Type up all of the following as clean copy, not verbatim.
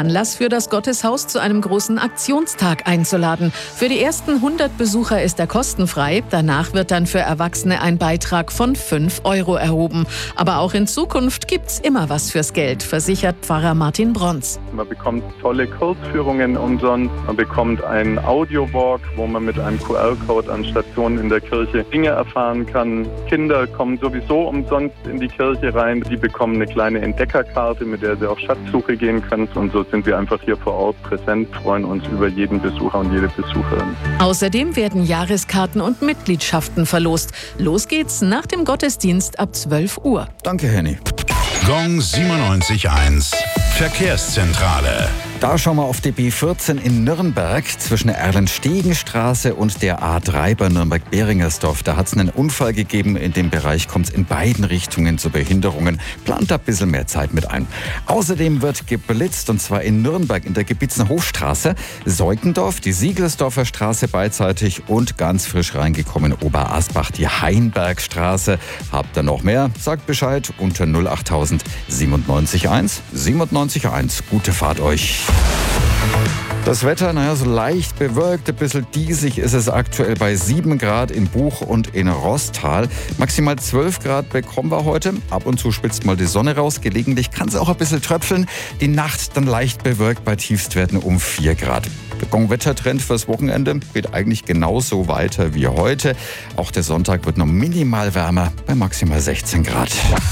Anlass für das Gotteshaus, zu einem großen Aktionstag einzuladen. Für die ersten 100 Besucher ist er kostenfrei. Danach wird dann für Erwachsene ein Beitrag von 5 € erhoben. Aber auch in Zukunft gibt's immer was fürs Geld, versichert Pfarrer Martin Bronz. Man bekommt tolle Kursführungen umsonst. Man bekommt einen Audiowalk, wo man mit einem QR-Code an Stationen in der Kirche Dinge erfahren kann. Kinder kommen sowieso umsonst in die Kirche rein. Die bekommen eine kleine Entdeckerkarte, mit der sie auf Schatzsuche gehen können. Und so sind wir einfach hier vor Ort präsent, freuen uns über jeden Besucher und jede Besucherin. Außerdem werden Jahreskarten und Mitgliedschaften verlost. Los geht's nach dem Gottesdienst ab 12 Uhr. Danke, Henny. Gong 97.1 Verkehrszentrale. Da schauen wir auf die B14 in Nürnberg zwischen der Erlenstegenstraße und der A3 bei Nürnberg-Behringersdorf. Da hat es einen Unfall gegeben. In dem Bereich kommt es in beiden Richtungen zu Behinderungen. Plant da ein bisschen mehr Zeit mit ein. Außerdem wird geblitzt, und zwar in Nürnberg in der Gebietzer Hofstraße, Seukendorf, die Siegelsdorfer Straße beidseitig und ganz frisch reingekommen Oberasbach, die Hainbergstraße. Habt ihr noch mehr? Sagt Bescheid unter 08000 97.1 97.1. Gute Fahrt euch. Das Wetter, so leicht bewölkt, ein bisschen diesig ist es aktuell bei 7 Grad in Buch und in Rostal. Maximal 12 Grad bekommen wir heute. Ab und zu spitzt mal die Sonne raus. Gelegentlich kann es auch ein bisschen tröpfeln. Die Nacht dann leicht bewölkt bei Tiefstwerten um 4 Grad. Der Gong-Wettertrend fürs Wochenende geht eigentlich genauso weiter wie heute. Auch der Sonntag wird noch minimal wärmer bei maximal 16 Grad.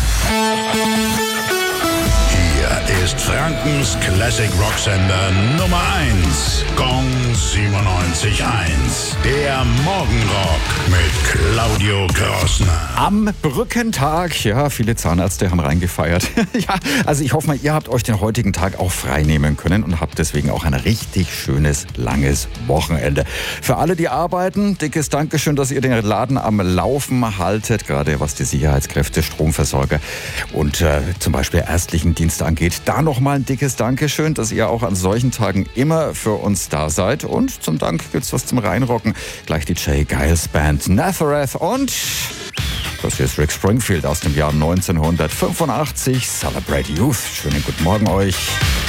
Ist Frankens Classic Rock Sender Nummer 1. Gong 97.1. Der Morgenrock mit Claudio Grossner. Am Brückentag, ja, viele Zahnärzte haben reingefeiert. Ja, also ich hoffe mal, ihr habt euch den heutigen Tag auch frei nehmen können und habt deswegen auch ein richtig schönes, langes Wochenende. Für alle, die arbeiten, dickes Dankeschön, dass ihr den Laden am Laufen haltet, gerade was die Sicherheitskräfte, Stromversorger und zum Beispiel ärztlichen Dienst angeht. Da nochmal ein dickes Dankeschön, dass ihr auch an solchen Tagen immer für uns da seid. Und zum Dank gibt's was zum Reinrocken. Gleich die Jay Giles Band Nazareth und das hier ist Rick Springfield aus dem Jahr 1985. Celebrate Youth. Schönen guten Morgen euch.